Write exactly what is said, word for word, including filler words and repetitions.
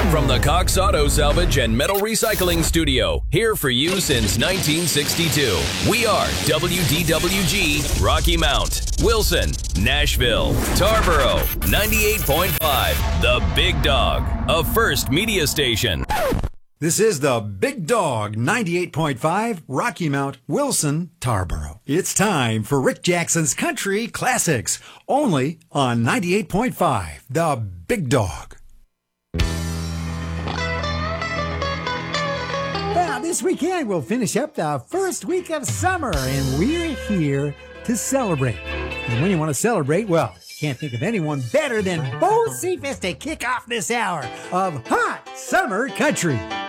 From the Cox Auto Salvage and Metal Recycling Studio, here for you since nineteen sixty-two. We are W D W G, Rocky Mount, Wilson, Nashville, Tarboro, ninety-eight point five, The Big Dog, a First Media Station. This is the Big Dog, ninety-eight point five, Rocky Mount, Wilson, Tarboro. It's time for Rick Jackson's Country Classics, only on ninety-eight point five, the Big Dog. Now, this weekend we'll finish up the first week of summer, and we're here to celebrate. And when you want to celebrate, well, can't think of anyone better than Bo Cephas to kick off this hour of Hot Summer Country.